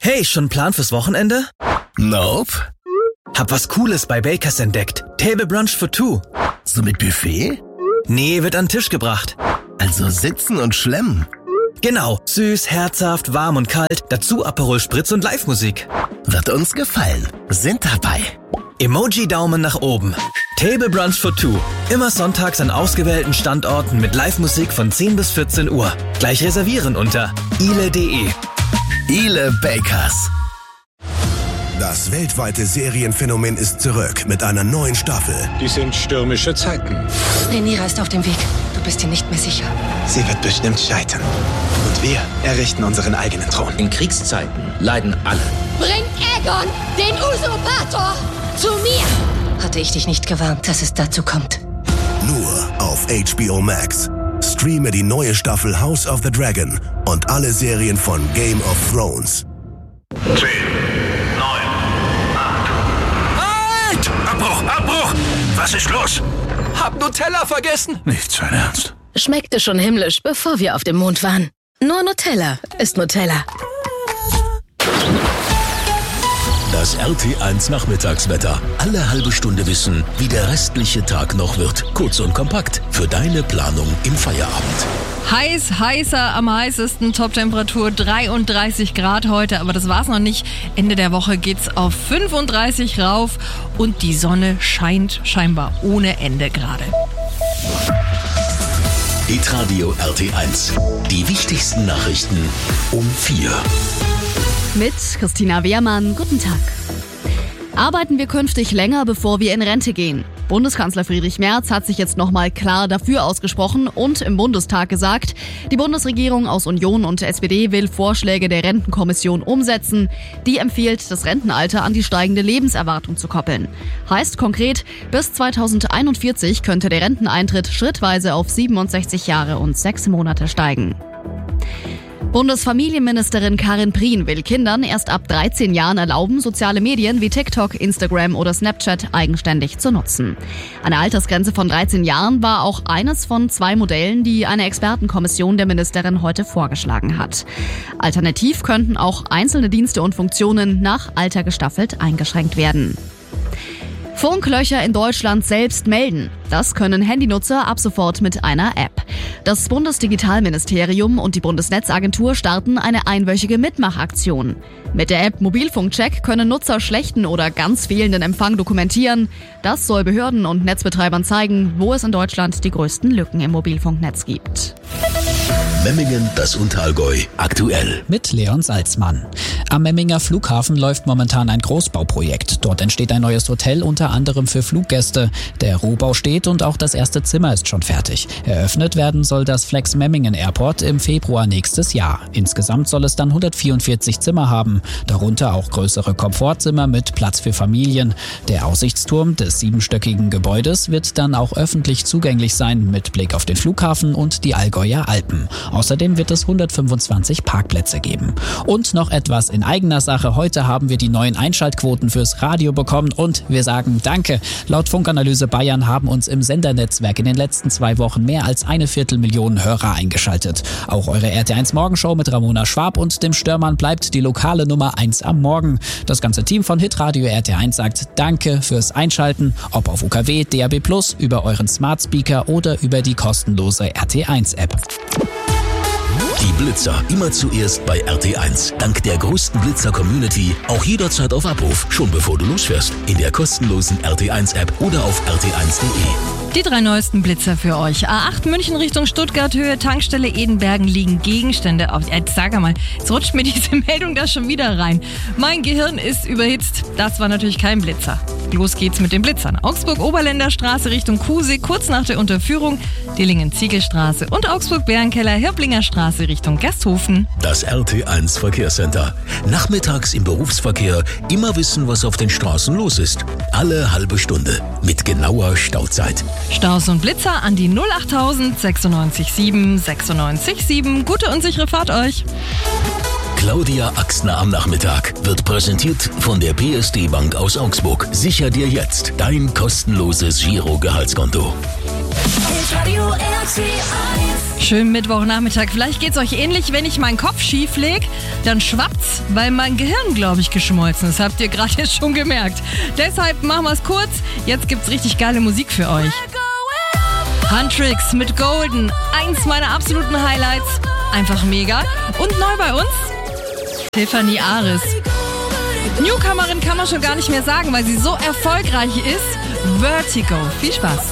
Hey, schon Plan fürs Wochenende? Nope. Hab was Cooles bei Bakers entdeckt. Table Brunch for two. So mit Buffet? Nee, wird an den Tisch gebracht. Also sitzen und schlemmen. Genau, süß, herzhaft, warm und kalt, dazu Aperol Spritz und Live-Musik. Wird uns gefallen. Sind dabei. Emoji-Daumen nach oben. Table Brunch for two. Immer sonntags an ausgewählten Standorten mit Live-Musik von 10 bis 14 Uhr. Gleich reservieren unter ile.de. Ile Bakers. Das weltweite Serienphänomen ist zurück mit einer neuen Staffel. Die sind stürmische Zeiten. Rhaenyra ist auf dem Weg. Du bist dir nicht mehr sicher. Sie wird bestimmt scheitern. Und wir errichten unseren eigenen Thron. In Kriegszeiten leiden alle. Bring Aegon, den Usurpator, zu mir! Hatte ich dich nicht gewarnt, dass es dazu kommt? Nur auf HBO Max. Streame die neue Staffel House of the Dragon und alle Serien von Game of Thrones. 10, 9, 8. Halt! Abbruch! Was ist los? Hab Nutella vergessen. Nicht sein Ernst. Schmeckte schon himmlisch, bevor wir auf dem Mond waren. Nur Nutella ist Nutella. Das RT1 Nachmittagswetter. Alle halbe Stunde wissen, wie der restliche Tag noch wird. Kurz und kompakt für deine Planung im Feierabend. Heißer am heißesten, Toptemperatur 33 Grad heute, aber das war's noch nicht. Ende der Woche geht's auf 35 rauf und die Sonne scheint scheinbar ohne Ende gerade. Hitradio RT1. Die wichtigsten Nachrichten um 4. Mit Christina Wehrmann, guten Tag. Arbeiten wir künftig länger, bevor wir in Rente gehen? Bundeskanzler Friedrich Merz hat sich jetzt nochmal klar dafür ausgesprochen und im Bundestag gesagt, die Bundesregierung aus Union und SPD will Vorschläge der Rentenkommission umsetzen. Die empfiehlt, das Rentenalter an die steigende Lebenserwartung zu koppeln. Heißt konkret, bis 2041 könnte der Renteneintritt schrittweise auf 67 Jahre und 6 Monate steigen. Bundesfamilienministerin Karin Prien will Kindern erst ab 13 Jahren erlauben, soziale Medien wie TikTok, Instagram oder Snapchat eigenständig zu nutzen. Eine Altersgrenze von 13 Jahren war auch eines von 2 Modellen, die eine Expertenkommission der Ministerin heute vorgeschlagen hat. Alternativ könnten auch einzelne Dienste und Funktionen nach Alter gestaffelt eingeschränkt werden. Funklöcher in Deutschland selbst melden. Das können Handynutzer ab sofort mit einer App. Das Bundesdigitalministerium und die Bundesnetzagentur starten eine einwöchige Mitmachaktion. Mit der App Mobilfunkcheck können Nutzer schlechten oder ganz fehlenden Empfang dokumentieren. Das soll Behörden und Netzbetreibern zeigen, wo es in Deutschland die größten Lücken im Mobilfunknetz gibt. Memmingen, das Unterallgäu, aktuell. Mit Leon Salzmann. Am Memminger Flughafen läuft momentan ein Großbauprojekt. Dort entsteht ein neues Hotel, unter anderem für Fluggäste. Der Rohbau steht und auch das erste Zimmer ist schon fertig. Eröffnet werden soll das Flex Memmingen Airport im Februar nächstes Jahr. Insgesamt soll es dann 144 Zimmer haben, darunter auch größere Komfortzimmer mit Platz für Familien. Der Aussichtsturm des 7-stöckigen Gebäudes wird dann auch öffentlich zugänglich sein, mit Blick auf den Flughafen und die Allgäuer Alpen. Außerdem wird es 125 Parkplätze geben. Und noch etwas in eigener Sache. Heute haben wir die neuen Einschaltquoten fürs Radio bekommen und wir sagen Danke. Laut Funkanalyse Bayern haben uns im Sendernetzwerk in den letzten 2 Wochen mehr als 250.000 Hörer eingeschaltet. Auch eure RT1 Morgenshow mit Ramona Schwab und dem Störmann bleibt die lokale Nummer 1 am Morgen. Das ganze Team von Hitradio RT1 sagt Danke fürs Einschalten, ob auf UKW, DAB+, über euren Smart Speaker oder über die kostenlose RT1-App. Die Blitzer immer zuerst bei RT1. Dank der größten Blitzer-Community auch jederzeit auf Abruf, schon bevor du losfährst. In der kostenlosen RT1-App oder auf rt1.de. Die 3 neuesten Blitzer für euch. A8 München Richtung Stuttgart, Höhe Tankstelle Edenbergen liegen Gegenstände auf. Jetzt sag mal, jetzt rutscht mir diese Meldung da schon wieder rein. Mein Gehirn ist überhitzt. Das war natürlich kein Blitzer. Los geht's mit den Blitzern. Augsburg-Oberländer Straße Richtung Kusee, kurz nach der Unterführung. Dillingen-Ziegelstraße und Augsburg-Bärenkeller-Hirblinger Straße Richtung Gersthofen. Das RT1 Verkehrscenter. Nachmittags im Berufsverkehr immer wissen, was auf den Straßen los ist. Alle halbe Stunde mit genauer Stauzeit. Staus und Blitzer an die 08000 96 7 96 7. Gute und sichere Fahrt euch. Claudia Axner am Nachmittag wird präsentiert von der PSD Bank aus Augsburg. Sicher dir jetzt dein kostenloses Girogehaltskonto. Radio RT1. Schönen Mittwochnachmittag. Vielleicht geht's euch ähnlich, wenn ich meinen Kopf schief lege, dann schwappt's, weil mein Gehirn, glaube ich, geschmolzen ist. Habt ihr gerade jetzt schon gemerkt. Deshalb machen wir's kurz. Jetzt gibt's richtig geile Musik für euch. Huntrix mit Golden. Eins meiner absoluten Highlights. Einfach mega. Und neu bei uns, Tiffany Aris. Newcomerin kann man schon gar nicht mehr sagen, weil sie so erfolgreich ist. Vertigo. Viel Spaß.